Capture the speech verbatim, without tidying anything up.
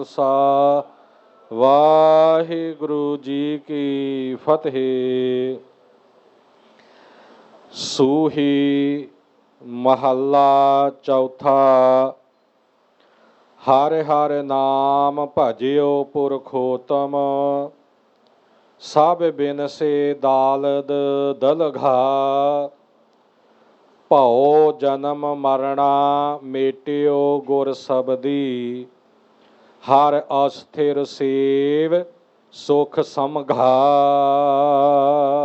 ਸਾ ਵਾਹਿਗੁਰੂ ਜੀ ਕੀ ਫਤਿਹ। ਸੂਹੀ ਮਹੱਲਾ ਚੌਥਾ। ਹਰਿ ਹਰਿ ਨਾਮ ਭਜਿਓ ਪੁਰਖੋਤਮ, ਸਭ ਬਿਨਸੇ ਦਾਲਦ ਦਲਘਾ। ਭਉ ਜਨਮ ਮਰਣਾ ਮੇਟਿਓ ਗੁਰ ਸਬਦੀ, ਹਰਿ ਅਸਥਿਰ ਸੇਵ ਸੁਖ ਸਮਘਾ।